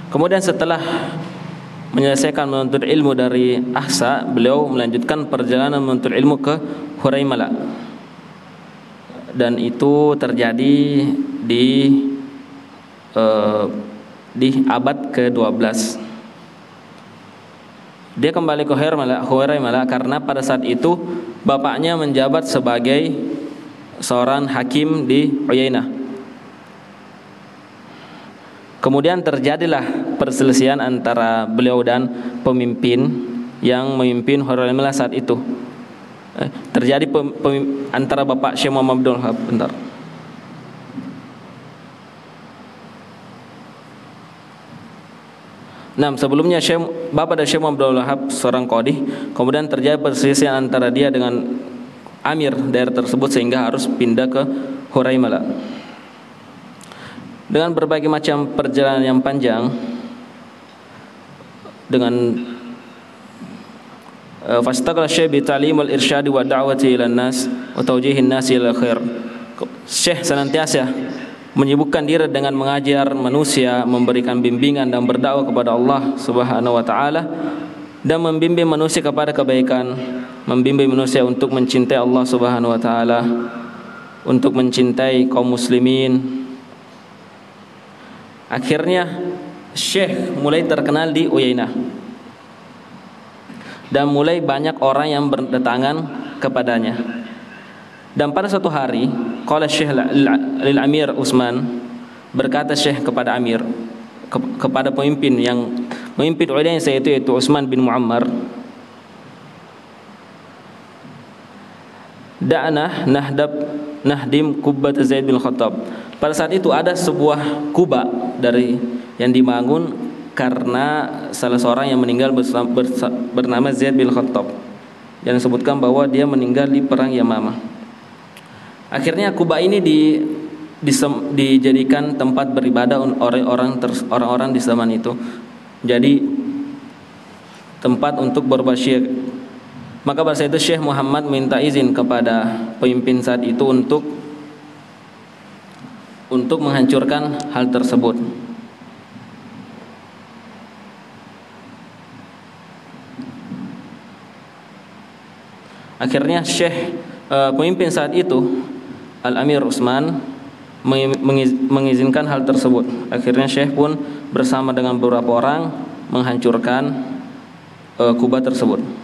Kemudian setelah menyelesaikan menuntut ilmu dari Ahsa, beliau melanjutkan perjalanan menuntut ilmu ke Huraimala. Dan itu terjadi di abad ke-12. Dia kembali ke Huraimala karena pada saat itu bapaknya menjabat sebagai seorang hakim di Uyainah. Kemudian terjadilah perselisihan antara beliau dan pemimpin yang memimpin Huraimala saat itu. Terjadi antara bapak Syekh Muhammad Abdul Wahab. Bentar. Nah, sebelumnya bapak dan Syekh Muhammad Abdul Wahab seorang qadhi, kemudian terjadi perselisihan antara dia dengan amir daerah tersebut sehingga harus pindah ke Huraimala. Dengan berbagai macam perjalanan yang panjang, dengan fastaqala Syekh bi ta'lim al-irsyad wa da'wati ila an-nas wa tawjih an-nas ila khair. Syekh senantiasa menyibukkan diri dengan mengajar manusia, memberikan bimbingan dan berdakwah kepada Allah Subhanahu wa taala, dan membimbing manusia kepada kebaikan, membimbing manusia untuk mencintai Allah Subhanahu wa taala, untuk mencintai kaum muslimin. Akhirnya Syekh mulai terkenal di Uyainah dan mulai banyak orang yang berdatangan kepadanya. Dan pada suatu hari, qala Syekh lil Amir Utsman, berkata Syekh kepada Amir, kepada pemimpin yang memimpin Uyainah yaitu Utsman bin Muammar, da'na nahdim kubbat Zaid bin Khattab. Pada saat itu ada sebuah kubah dari yang dibangun karena salah seorang yang meninggal bernama Zaid bin Khattab, yang disebutkan bahwa dia meninggal di perang Yamamah. Akhirnya kubah ini dijadikan tempat beribadah oleh orang-orang di zaman itu. Jadi tempat untuk berbasyir. Maka pada saat itu Syekh Muhammad minta izin kepada pemimpin saat itu untuk menghancurkan hal tersebut. Akhirnya Syekh pemimpin saat itu Al-Amir Utsman mengizinkan hal tersebut. Akhirnya Syekh pun bersama dengan beberapa orang menghancurkan kubah tersebut.